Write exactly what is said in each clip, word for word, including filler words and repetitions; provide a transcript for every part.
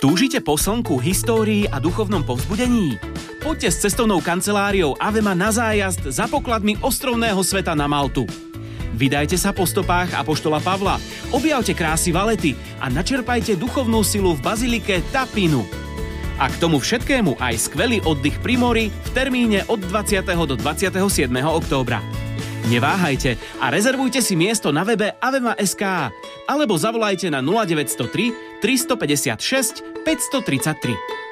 Túžite po slnku, histórii a duchovnom povzbudení? Poďte s cestovnou kanceláriou Avema na zájazd za pokladmi ostrovného sveta na Maltu. Vydajte sa po stopách apoštola Pavla, objavte krásy Valety a načerpajte duchovnú silu v bazilike Tapinu. A k tomu všetkému aj skvelý oddych pri mori v termíne od dvadsiateho do dvadsiateho siedmeho októbra. Neváhajte a rezervujte si miesto na webe avema bodka es ká alebo zavolajte na nula deväť nula tri, tristopäťdesiatšesť, päťstotridsaťtri.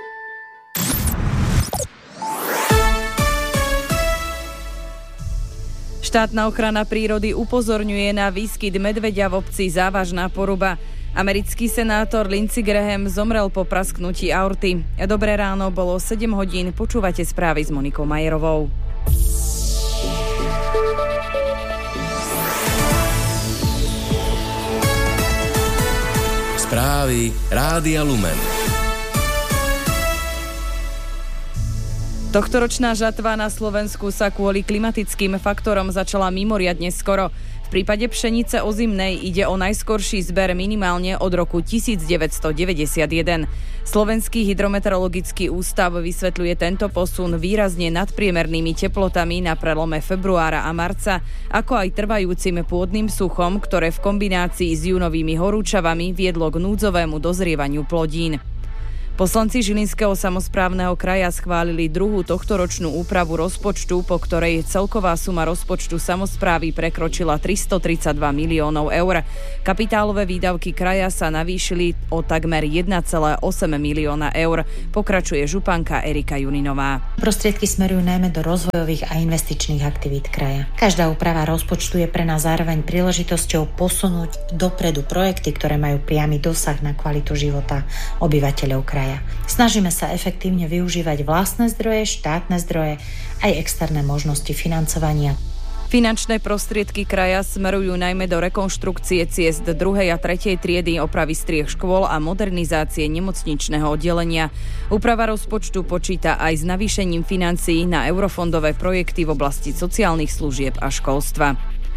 Štátna ochrana prírody upozorňuje na výskyt medveďa v obci Závažná Poruba. Americký senátor Lindsey Graham zomrel po prasknutí aorty. Dobré ráno, bolo sedem hodín, počúvate správy s Monikou Majerovou. Správy Rádia Lumen. Tohtoročná žatva na Slovensku sa kvôli klimatickým faktorom začala mimoriadne skoro. V prípade pšenice ozimnej ide o najskorší zber minimálne od roku devätnásťstodeväťdesiatjeden. Slovenský hydrometeorologický ústav vysvetľuje tento posun výrazne nadpriemernými teplotami na prelome februára a marca, ako aj trvajúcim pôdnym suchom, ktoré v kombinácii s júnovými horúčavami viedlo k núdzovému dozrievaniu plodín. Poslanci Žilinského samosprávneho kraja schválili druhú tohtoročnú úpravu rozpočtu, po ktorej celková suma rozpočtu samosprávy prekročila tristotridsaťdva miliónov eur. Kapitálové výdavky kraja sa navýšili o takmer jeden celá osem milióna eur. Pokračuje županka Erika Juninová. Prostriedky smerujú najmä do rozvojových a investičných aktivít kraja. Každá úprava rozpočtu je pre nás zároveň príležitosťou posunúť dopredu projekty, ktoré majú priamy dosah na kvalitu života obyvateľov kraja. Snažíme sa efektívne využívať vlastné zdroje, štátne zdroje aj externé možnosti financovania. Finančné prostriedky kraja smerujú najmä do rekonštrukcie ciest druhej a tretej triedy, opravy striech škôl a modernizácie nemocničného oddelenia. Úprava rozpočtu počíta aj s navýšením financií na eurofondové projekty v oblasti sociálnych služieb a školstva.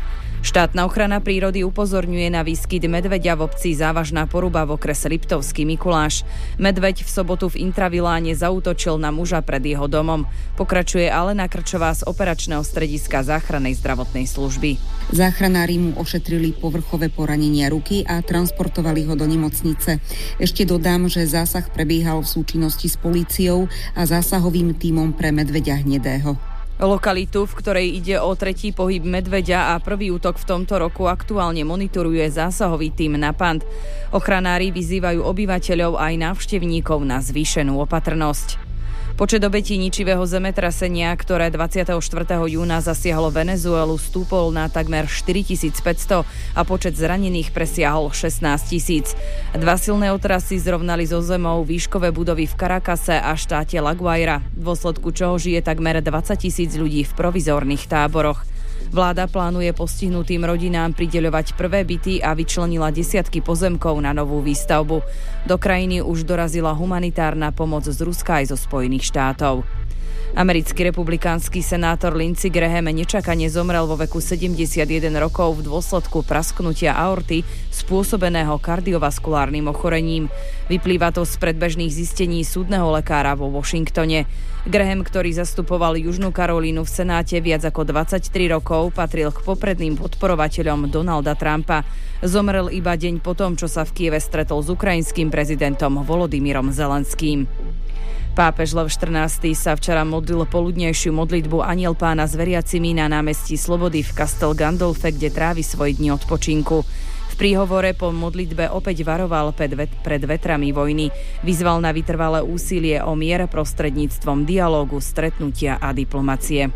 Štátna ochrana prírody upozorňuje na výskyt medveďa v obci Závažná Poruba v okrese Liptovský Mikuláš. Medveď v sobotu v Intraviláne zaútočil na muža pred jeho domom. Pokračuje Alena Krčová z operačného strediska záchrannej zdravotnej služby. Záchranári mu ošetrili povrchové poranenia ruky a transportovali ho do nemocnice. Ešte dodám, že zásah prebiehal v súčinnosti s políciou a zásahovým tímom pre medveďa hnedého. Lokalitu, v ktorej ide o tretí pohyb medveďa a prvý útok v tomto roku, aktuálne monitoruje zásahový tím NAPANT. Ochranári vyzývajú obyvateľov aj návštevníkov na zvýšenú opatrnosť. Počet obetí ničivého zemetrasenia, ktoré dvadsiateho štvrtého júna zasiahlo Venezuelu, stúpol na takmer štyritisícpäťsto a počet zranených presiahol šestnásť tisíc. Dva silné otrasy zrovnali so zemou výškové budovy v Caracase a štáte La Guaira, v dôsledku čoho žije takmer dvadsať tisíc ľudí v provizórnych táboroch. Vláda plánuje postihnutým rodinám prideľovať prvé byty a vyčlenila desiatky pozemkov na novú výstavbu. Do krajiny už dorazila humanitárna pomoc z Ruska aj zo Spojených štátov. Americký republikánsky senátor Lindsey Graham nečakane zomrel vo veku sedemdesiatjeden rokov v dôsledku prasknutia aorty spôsobeného kardiovaskulárnym ochorením. Vyplýva to z predbežných zistení súdneho lekára vo Washingtone. Graham, ktorý zastupoval Južnú Karolínu v Senáte viac ako dvadsaťtri rokov, patril k popredným podporovateľom Donalda Trumpa. Zomrel iba deň potom, čo sa v Kieve stretol s ukrajinským prezidentom Volodymyrom Zelenským. Pápež Lev štrnásty sa včera modlil poludnejšiu modlitbu Anjel Pána s veriacimi na námestí Slobody v Castel Gandolfe, kde trávi svoje dni odpočinku. V príhovore po modlitbe opäť varoval pred vetrami vojny. Vyzval na vytrvalé úsilie o mier prostredníctvom dialógu, stretnutia a diplomacie.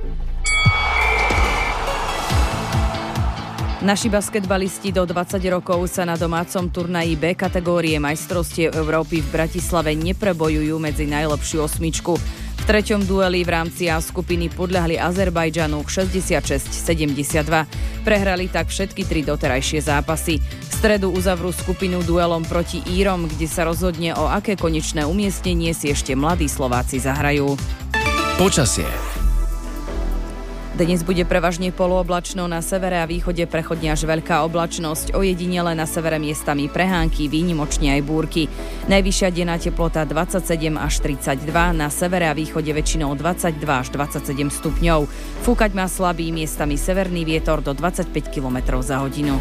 Naši basketbalisti do dvadsať rokov sa na domácom turnaji B kategórie majstrovstiev Európy v Bratislave neprebojujú medzi najlepšiu osmičku. V treťom dueli v rámci A skupiny podľahli Azerbajdžanu šesťdesiatšesť sedemdesiatdva. Prehrali tak všetky tri doterajšie zápasy. V stredu uzavrú skupinu duelom proti Írom, kde sa rozhodne, o aké konečné umiestnenie si ešte mladí Slováci zahrajú. Počasie. Dnes bude prevažne polooblačno, na severe a východe prechodne až veľká oblačnosť, ojedinele na severe miestami prehánky, výnimočne aj búrky. Najvyššia denná teplota dvadsaťsedem až tridsaťdva, na severe a východe väčšinou dvadsaťdva až dvadsaťsedem stupňov. Fúkať má slabý, miestami severný vietor do dvadsaťpäť kilometrov za hodinu.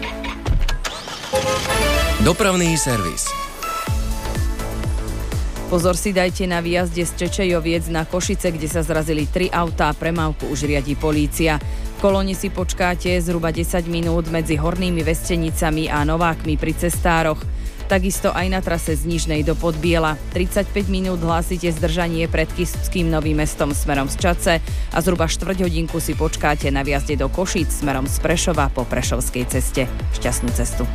Dopravný servis. Pozor si dajte na výjazde z Čečejoviec na Košice, kde sa zrazili tri autá, premávku už riadi polícia. V kolóne si počkáte zhruba desať minút medzi Hornými Vestenicami a Novákmi pri cestároch. Takisto aj na trase z Nižnej do Podbiela. tridsaťpäť minút hlásite zdržanie pred Kysuckým Novým Mestom smerom z Čace a zhruba štvrť hodinku si počkáte na výjazde do Košíc smerom z Prešova po Prešovskej ceste. Šťastnú cestu.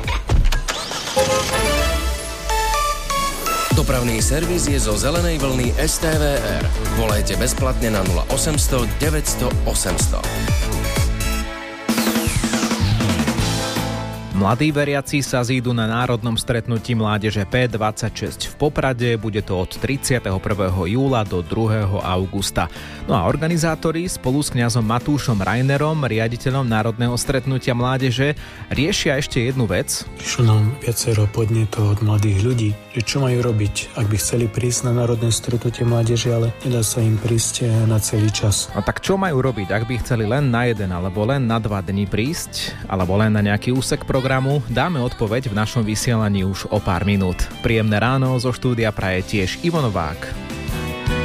Dopravný servis je zo zelenej vlny es té vé er. Volajte bezplatne na nula osemsto deväťsto osemsto. Mladí veriaci sa zídu na národnom stretnutí mládeže pé dvadsaťšesť v Poprade. Bude to od tridsiateho prvého júla do druhého augusta. No a organizátori spolu s kňazom Matúšom Rainerom, riaditeľom národného stretnutia mládeže, riešia ešte jednu vec. Prišlo nám viacero podnetov od mladých ľudí, že čo majú robiť, ak by chceli prísť na národné stretnutie mládeže, ale nedá sa im prísť na celý čas. No tak čo majú robiť, ak by chceli len na jeden alebo len na dva dni prísť, alebo len na nejaký úsek programu? Dáme odpoveď v našom vysielaní už o pár minút. Príjemné ráno zo štúdia praje tiež Ivo Novák.